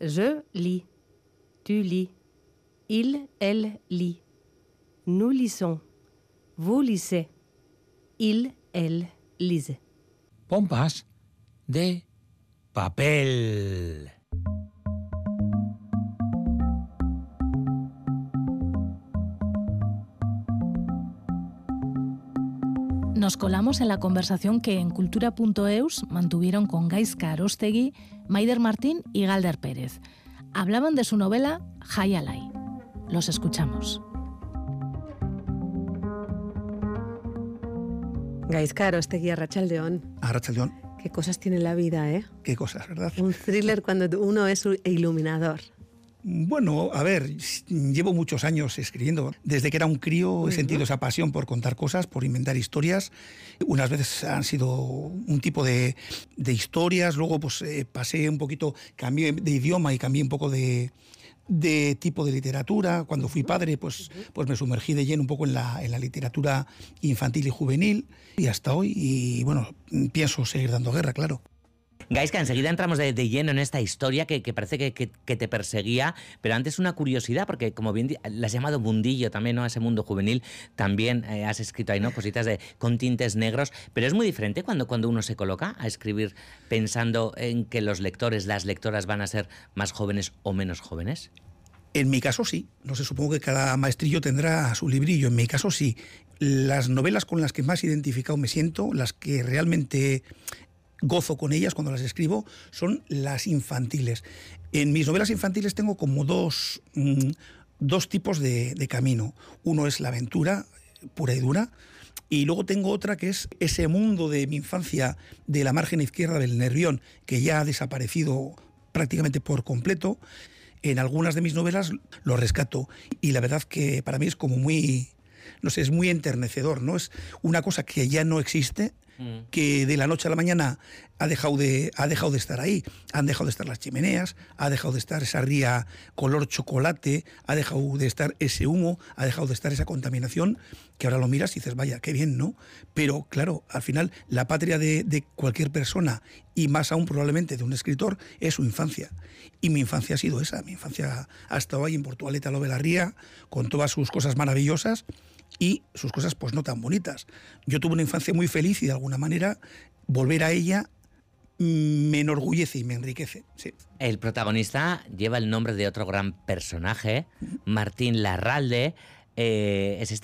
Je lis. Tu lis. Il, elle lit. Nous lisons. Vous lisez. Il, elle lise. Pompas de papel. Nos colamos en la conversación que en cultura.eus mantuvieron con Gaizka Arostegui, Maider Martín y Galder Pérez. Hablaban de su novela Jaialai. Los escuchamos. Gaizka Arostegui, arratsaldeon. Arratsaldeon. Qué cosas tiene la vida, ¿eh? Qué cosas, ¿verdad? Un thriller cuando uno es iluminador. Bueno, a ver, llevo muchos años escribiendo. Desde que era un crío he sentido esa pasión por contar cosas, por inventar historias. Unas veces han sido un tipo de historias, luego pues pasé un poquito, cambié de idioma y cambié un poco de tipo de literatura. Cuando fui padre, pues me sumergí de lleno un poco en la literatura infantil y juvenil, y hasta hoy, y bueno, pienso seguir dando guerra, claro. Gaizka, enseguida entramos de lleno en esta historia que parece que te perseguía, pero antes una curiosidad, porque como bien la has llamado mundillo también, ¿no? Ese mundo juvenil, también has escrito ahí, ¿no? Cositas con tintes negros, pero es muy diferente cuando uno se coloca a escribir pensando en que los lectores, las lectoras van a ser más jóvenes o menos jóvenes. En mi caso sí, no sé, supongo que cada maestrillo tendrá su librillo, en mi caso sí. Las novelas con las que más identificado me siento, las que realmente gozo con ellas cuando las escribo, son las infantiles. En mis novelas infantiles tengo como dos tipos de camino. Uno es la aventura pura y dura, y luego tengo otra que es ese mundo de mi infancia de la margen izquierda del Nervión, que ya ha desaparecido prácticamente por completo. En algunas de mis novelas lo rescato, y la verdad que para mí es como muy, no sé, es muy enternecedor, ¿no? Es una cosa que ya no existe, que de la noche a la mañana ha dejado de estar ahí. Han dejado de estar las chimeneas, ha dejado de estar esa ría color chocolate, ha dejado de estar ese humo, ha dejado de estar esa contaminación, que ahora lo miras y dices, vaya, qué bien, ¿no? Pero claro, al final la patria de cualquier persona, y más aún probablemente de un escritor, es su infancia. Y mi infancia ha sido esa. Mi infancia ha estado ahí en Portugalete lo de la Ría, con todas sus cosas maravillosas y sus cosas pues no tan bonitas. Yo tuve una infancia muy feliz y de alguna manera volver a ella me enorgullece y me enriquece. Sí. El protagonista lleva el nombre de otro gran personaje, Martín Larralde. Es